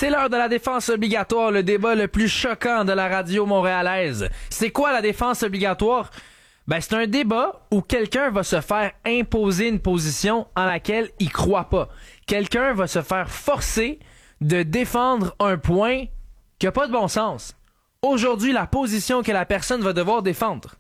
C'est l'heure de la défense obligatoire, le débat le plus choquant de la radio montréalaise. C'est quoi la défense obligatoire? C'est un débat où quelqu'un va se faire imposer une position en laquelle il croit pas. Quelqu'un va se faire forcer de défendre un point qui a pas de bon sens. Aujourd'hui, la position que la personne va devoir défendre.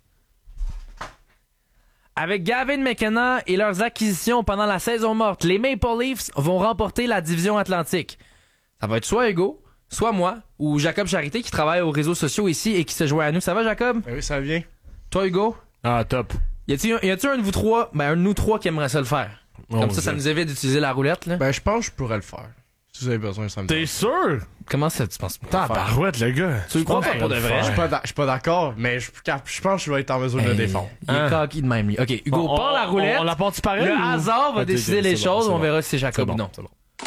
Avec Gavin McKenna et leurs acquisitions pendant la saison morte, les Maple Leafs vont remporter la division Atlantique. Ça va être soit Hugo, soit moi, ou Jacob Charité qui travaille aux réseaux sociaux ici et qui se joint à nous. Ça va, Jacob? Oui, ça va bien. Toi, Hugo? Ah, top. Y a-t-il un de vous trois, un de nous trois qui aimerait ça le faire? Comme ça nous évite d'utiliser la roulette, là. Je pense que je pourrais le faire. Si vous avez besoin, ça me T'es sûr? Comment ça, tu penses? Tabarouette, le gars. Tu le crois pas pour de vrai? Je suis pas d'accord, mais je pense que je vais être en mesure de le défendre. Il est cocky de même, lui. OK, Hugo, part la roulette. On la porte pareil? Le hasard va décider les choses. On verra si c'est Jacob ou non. C'est bon.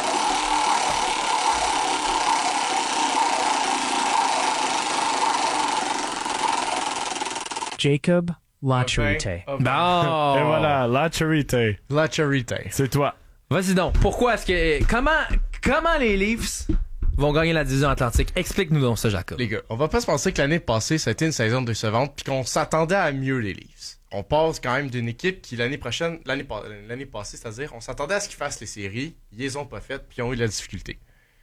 Jacob Lacherite. Bon. Et voilà, la charité. La charité. C'est toi. Vas-y donc. Pourquoi est-ce que... Comment les Leafs vont gagner la division Atlantique? Explique-nous donc ça, Jacob. Les gars, on va pas se penser que l'année passée, ça a été une saison décevante puis qu'on s'attendait à mieux, les Leafs. On passe quand même d'une équipe qui, l'année passée, c'est-à-dire, on s'attendait à ce qu'ils fassent les séries, ils les ont pas faites puis ils ont eu de la difficulté.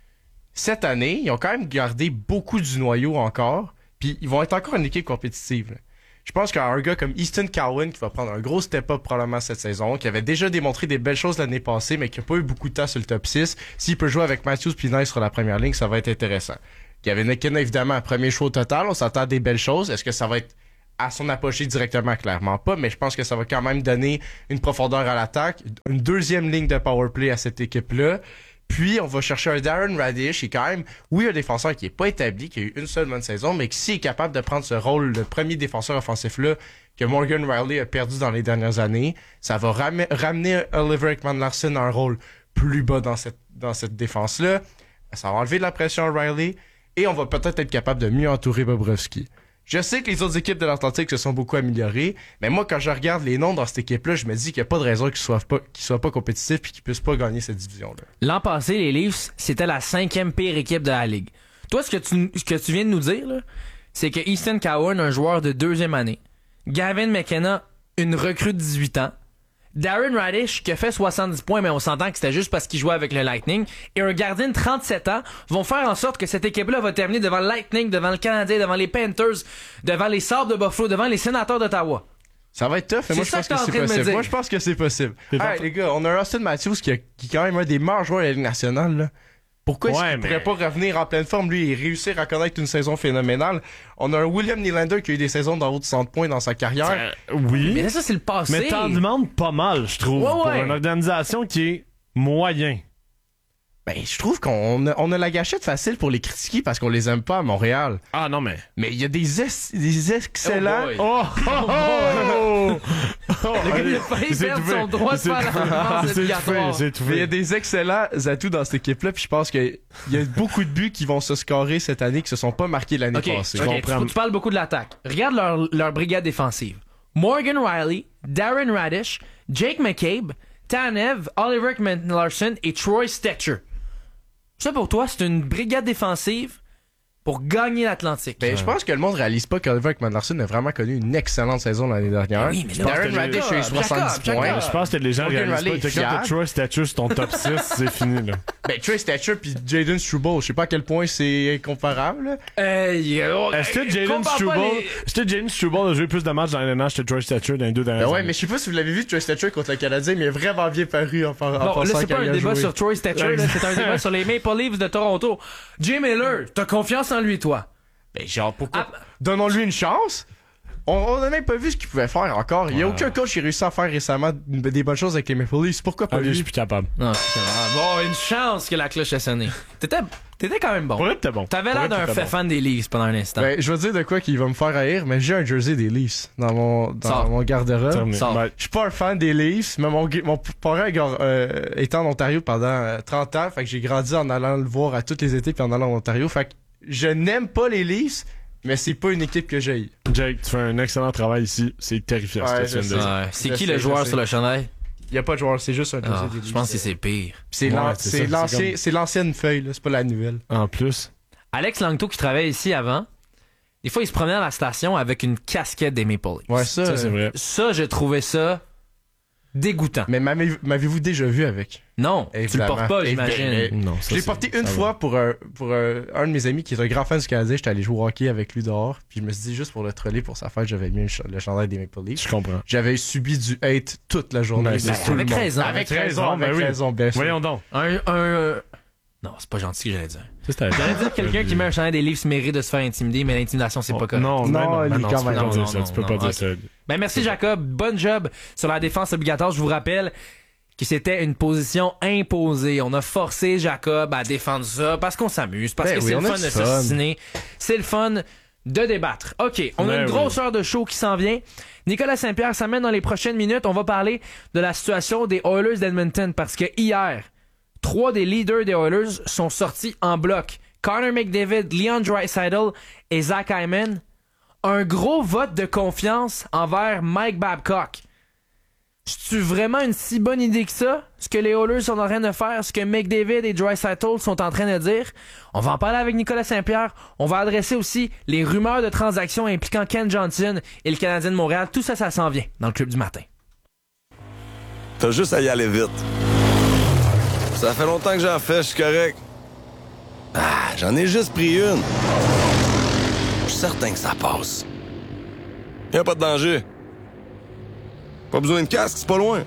Cette année, ils ont quand même gardé beaucoup du noyau encore, puis ils vont être encore une équipe compétitive, là. Je pense qu'un gars comme Easton Cowan qui va prendre un gros step-up probablement cette saison, qui avait déjà démontré des belles choses l'année passée, mais qui n'a pas eu beaucoup de temps sur le top 6, s'il peut jouer avec Matthews puis Nice sur la première ligne, ça va être intéressant. Il y avait McKenna, évidemment, un premier choix au total, on s'attend à des belles choses. Est-ce que ça va être à son apogée directement? Clairement pas, mais je pense que ça va quand même donner une profondeur à l'attaque, une deuxième ligne de powerplay à cette équipe-là. Puis, on va chercher un Darren Radish, qui est quand même, oui, un défenseur qui est pas établi, qui a eu une seule bonne saison, mais qui s'il est capable de prendre ce rôle, le premier défenseur offensif-là, que Morgan Riley a perdu dans les dernières années, ça va ramener Oliver Ekman-Larsson à un rôle plus bas dans cette défense-là. Ça va enlever de la pression à Riley, et on va peut-être être capable de mieux entourer Bobrovsky. Je sais que les autres équipes de l'Atlantique se sont beaucoup améliorées, mais moi, quand je regarde les noms dans cette équipe-là, je me dis qu'il n'y a pas de raison qu'ils soient pas compétitifs et qu'ils puissent pas gagner cette division-là. L'an passé, les Leafs, c'était la 5e pire équipe de la Ligue. Toi, ce que tu viens de nous dire, là, c'est que Easton Cowan, un joueur de 2e année, Gavin McKenna, une recrue de 18 ans, Darren Radish, qui a fait 70 points, mais on s'entend que c'était juste parce qu'il jouait avec le Lightning, et un gardien de 37 ans vont faire en sorte que cette équipe-là va terminer devant le Lightning, devant le Canadien, devant les Panthers, devant les Sabres de Buffalo, devant les Sénateurs d'Ottawa. Ça va être tough, et moi je pense que c'est possible. Moi je pense que c'est possible. Les gars, on a Austin Matthews qui est quand même un des meilleurs joueurs de la Ligue nationale, là. Pourquoi est-ce qu'il pourrait pas revenir en pleine forme, lui, et réussir à connaître une saison phénoménale? On a un William Nylander qui a eu des saisons d'en haut de 100 points dans sa carrière. Oui. Mais ça, c'est le passé. Mais t'en demandes pas mal, je trouve, pour une organisation qui est moyen. Je trouve qu'on a la gâchette facile pour les critiquer parce qu'on les aime pas à Montréal. Ah non, mais il y a des excellents... Le gars, il a failli perdre son droit de faire la défense obligatoire. Il y a des excellents atouts dans cette équipe-là, puis je pense qu'il y a beaucoup de buts qui vont se scorer cette année qui se sont pas marqués l'année passée. Tu parles beaucoup de l'attaque. Regarde leur brigade défensive. Morgan Riley, Darren Radish, Jake McCabe, Tanev, Oliver Ekman-Larsson et Troy Stecher. Ça, pour toi, c'est une brigade défensive pour gagner l'Atlantique. Je pense que le monde réalise pas qu'Oliver Ekman-Larsson a vraiment connu une excellente saison l'année dernière. Oui, mais Darren Radish a eu 70 points. Je pense que les gens réalisent pas. Quand Troy Stecher sur ton top 6, c'est fini, là. Troy Stecher pis Jaden Struble, je sais pas à quel point c'est comparable. Est-ce que Jaden Struble a joué plus de matchs dans la NHL que Troy Stecher dans les 2 dernières années? Mais je sais pas si vous l'avez vu, Troy Stecher contre le Canadien, mais il a vraiment bien paru en là, c'est pas un débat sur Troy Stecher, c'est un débat sur les Maple Leafs de Toronto. Jay Miller, t'as confiance en lui, toi? Pourquoi? Donnons-lui une chance. On a même pas vu ce qu'il pouvait faire encore. Il y a aucun coach qui a réussi à faire récemment des bonnes choses avec les Maple Leafs. Pourquoi pas lui? Je suis plus capable. Non, bon, une chance que la cloche a sonné. T'étais quand même bon. Pour vrai, t'étais bon. T'avais l'air d'un fan des Leafs pendant un instant. Je vais te dire de quoi qu'il va me faire haïr, mais j'ai un jersey des Leafs dans mon garde-robe. Je suis pas un fan des Leafs, mais mon parent était en Ontario pendant 30 ans, fait que j'ai grandi en allant le voir à tous les étés puis en allant en Ontario, fait que je n'aime pas les Leafs, mais c'est pas une équipe que j'aille. Jake, tu fais un excellent travail ici. C'est terrifiant. C'est qui le joueur sur le chandail? Il y a pas de joueur, c'est juste un dossier Ah, des Leafs. je pense que c'est pire. C'est Ouais, c'est ça, c'est l'ancienne feuille, là, c'est pas la nouvelle. En plus. Alex Langto, qui travaillait ici avant, des fois, il se promenait à la station avec une casquette des Maple Leafs. Ouais, Ça, c'est vrai. Ça, j'ai trouvé ça dégoûtant. Mais m'avez-vous déjà vu avec? Non, tu le Évidemment. portes pas, j'imagine. Non, ça, Je l'ai c'est- porté une ça va. fois pour un de mes amis qui est un grand fan du Canadien. J'étais allé jouer au hockey avec lui dehors. Puis je me suis dit, juste pour le troller pour sa fête, j'avais mis le chandail des Maple Leafs. Je comprends. J'avais subi du hate toute la journée. Ben, de c'est tout le avec monde. raison. Avec Avec raison, raison, avec ben oui. raison, bien sûr. Voyons donc. Non, c'est pas gentil que j'allais dire. Ça, c'était- J'allais dire que quelqu'un qui met un chandail des Leafs mérite de se faire intimider, mais l'intimidation, c'est pas correct. Non, Non, non, lui, non, quand tu peux même. pas dire Non, ça. non, Tu peux non, pas non, dire ça. Ben merci Jacob, bon job sur la défense obligatoire. Je vous rappelle que c'était une position imposée. On a forcé Jacob à défendre ça parce qu'on s'amuse, parce Ben que oui, c'est le on a fun du de fun. s'assiner. C'est le fun de débattre. OK, on a Ben une grosse oui. heure de show qui s'en vient. Nicolas Saint-Pierre s'amène dans les prochaines minutes. On va parler de la situation des Oilers d'Edmonton parce que hier, 3 des leaders des Oilers sont sortis en bloc. Connor McDavid, Leon Draisaitl et Zach Hyman. Un gros vote de confiance envers Mike Babcock. C'est-tu vraiment une si bonne idée que ça? Ce que les Oilers sont en train de faire, ce que McDavid et Draisaitl sont en train de dire? On va en parler avec Nicolas Saint-Pierre. On va adresser aussi les rumeurs de transactions impliquant Ken Johnson et le Canadien de Montréal. Tout ça, ça s'en vient dans le Club du matin. T'as juste à y aller vite. Ça fait longtemps que j'en fais, je suis correct. Ah, j'en ai juste pris une. Je suis certain que ça passe. Y a pas de danger. Pas besoin de casque, c'est pas loin.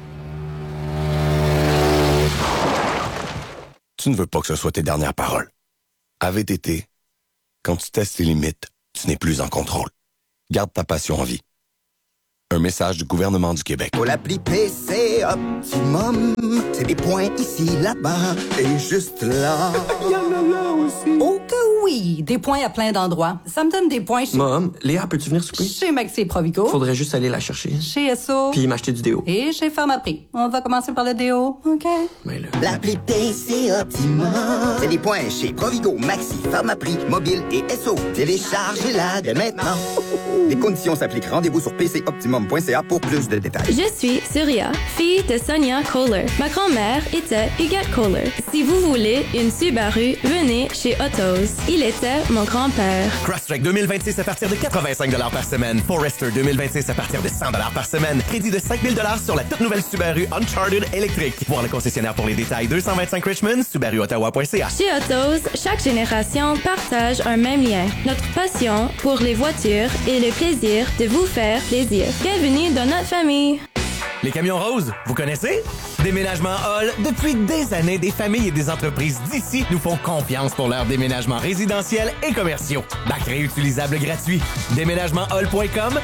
Tu ne veux pas que ce soit tes dernières paroles. À VTT, quand tu testes tes limites, tu n'es plus en contrôle. Garde ta passion en vie. Un message du gouvernement du Québec. Pour l'appli PC Optimum, c'est des points ici, là-bas et juste là. Il y en a là aussi. Oh que oui! Des points à plein d'endroits. Ça me donne des points chez... Mom, Léa, peux-tu venir souper? Chez Maxi et Provigo. Faudrait juste aller la chercher. Chez Esso. Puis m'acheter du déo. Et chez Pharmaprix. On va commencer par le déo, OK? Mais là... L'appli PC Optimum, c'est des points chez Provigo, Maxi, Pharmaprix, Mobile et SO. Téléchargez-la dès maintenant. Les conditions s'appliquent. Rendez-vous sur pcoptimum.ca pour plus de détails. Je suis Surya, fille de Sonia Kohler. Ma grand-mère était Huguette Kohler. Si vous voulez une Subaru, venez chez Autos. Il était mon grand-père. Crosstrek 2026 à partir de 85$ par semaine. Forester 2026 à partir de 100$ par semaine. Crédit de 5000$ sur la toute nouvelle Subaru Uncharted électrique. Voir le concessionnaire pour les détails. 225 Richmond, SubaruOttawa.ca. Chez Autos, chaque génération partage un même lien. Notre passion pour les voitures et le plaisir de vous faire plaisir. Bienvenue dans notre famille. Les camions roses, vous connaissez? Déménagement Hall, depuis des années, des familles et des entreprises d'ici nous font confiance pour leurs déménagements résidentiels et commerciaux. Bac réutilisable gratuit. Déménagementhall.com,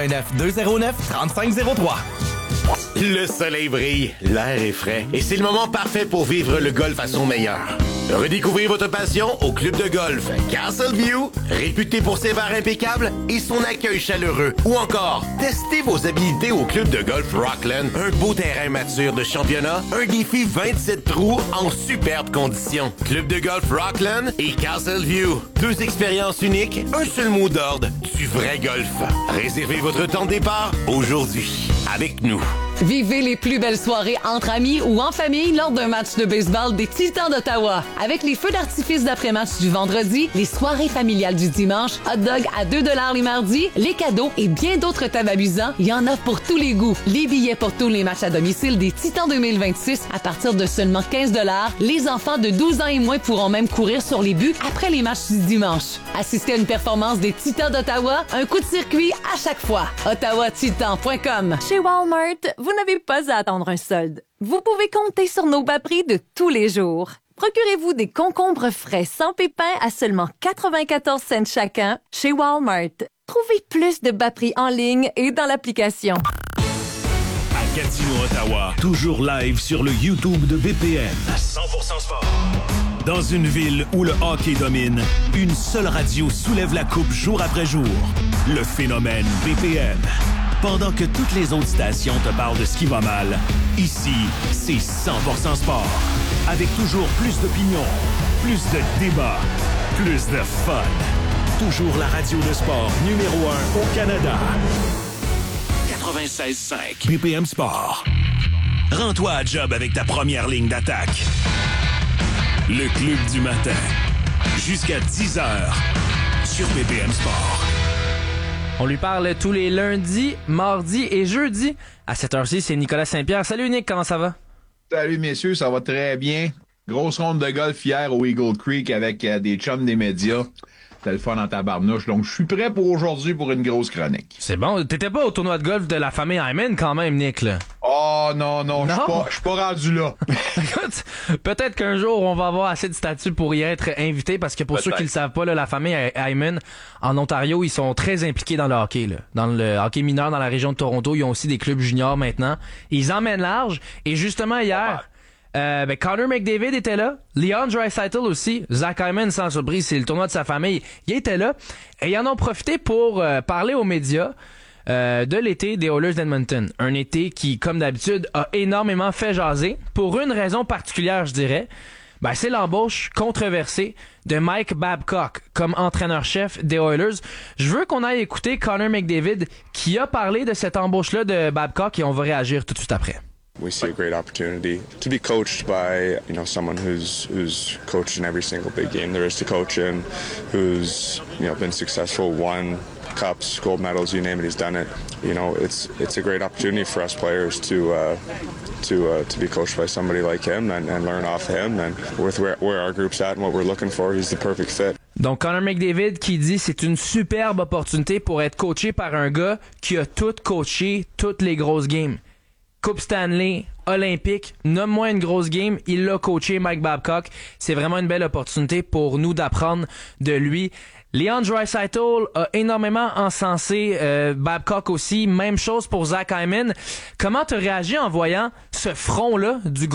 819-209-3503. Le soleil brille, l'air est frais et c'est le moment parfait pour vivre le golf à son meilleur. Redécouvrez votre passion au club de golf Castleview, réputé pour ses bars impeccables et son accueil chaleureux. Ou encore, testez vos habilités au club de golf Rockland, un beau terrain mature de championnat, un défi 27 trous en superbes conditions. Club de golf Rockland et Castleview, 2 expériences uniques, un seul mot d'ordre, du vrai golf. Réservez votre temps de départ aujourd'hui avec nous. Vivez les plus belles soirées entre amis ou en famille lors d'un match de baseball des Titans d'Ottawa. Avec les feux d'artifice d'après-match du vendredi, les soirées familiales du dimanche, hot dog à 2$ les mardis, les cadeaux et bien d'autres tables amusants, il y en a pour tous les goûts. Les billets pour tous les matchs à domicile des Titans 2026 à partir de seulement 15$. Les enfants de 12 ans et moins pourront même courir sur les buts après les matchs du dimanche. Assistez à une performance des Titans d'Ottawa, un coup de circuit à chaque fois. OttawaTitan.com. Chez Walmart, vous n'avez pas à attendre un solde. Vous pouvez compter sur nos bas prix de tous les jours. Procurez-vous des concombres frais sans pépins à seulement 94 cents chacun chez Walmart. Trouvez plus de bas prix en ligne et dans l'application. À Gatineau, Ottawa, toujours live sur le YouTube de BPM. 100% sport. Dans une ville où le hockey domine, une seule radio soulève la coupe jour après jour. Le phénomène BPM. Pendant que toutes les autres stations te parlent de ce qui va mal, ici, c'est 100% sport. Avec toujours plus d'opinions, plus de débats, plus de fun. Toujours la radio de sport numéro 1 au Canada. 96.5 BPM Sport. Rends-toi à job avec ta première ligne d'attaque. Le Club du matin. Jusqu'à 10h sur BPM Sport. On lui parle tous les lundis, mardis et jeudis. À cette heure-ci, c'est Nicolas Saint-Pierre. Salut Nick, comment ça va? Salut messieurs, ça va très bien. Grosse ronde de golf hier au Eagle Creek avec des chums des médias. C'était le fun en tabarnouche. Donc, je suis prêt pour aujourd'hui pour une grosse chronique. C'est bon. T'étais pas au tournoi de golf de la famille Hyman quand même, Nick, là? Oh, non. Je suis pas rendu là. Écoute, peut-être qu'un jour, on va avoir assez de statuts pour y être invité parce que pour ceux qui le savent pas, là, la famille Hyman, en Ontario, ils sont très impliqués dans le hockey, là. Dans le hockey mineur dans la région de Toronto. Ils ont aussi des clubs juniors maintenant. Ils emmènent large. Et justement, hier... Connor McDavid était là, Leon Draisaitl aussi, Zach Hyman sans surprise, c'est le tournoi de sa famille, il était là, et ils en ont profité pour parler aux médias de l'été des Oilers d'Edmonton. Un été qui, comme d'habitude, a énormément fait jaser, pour une raison particulière, je dirais. C'est l'embauche controversée de Mike Babcock comme entraîneur-chef des Oilers. Je veux qu'on aille écouter Connor McDavid qui a parlé de cette embauche-là de Babcock et on va réagir tout de suite après. We see a great opportunity to be coached by, someone who's coached in every single big game there is to coach in, who's, been successful, won cups, gold medals, you name it, he's done it. It's a great opportunity for us players to be coached by somebody like him and learn off him, and with where our group's at and what we're looking for, he's the perfect fit. Donc Connor McDavid qui dit c'est une superbe opportunité pour être coaché par un gars qui a tout coaché toutes les grosses games. Coupe Stanley, Olympique, nomme-moi une grosse game, il l'a coaché Mike Babcock. C'est vraiment une belle opportunité pour nous d'apprendre de lui. Leon Draisaitl a énormément encensé Babcock aussi. Même chose pour Zach Hyman. Comment t'as réagi en voyant ce front-là du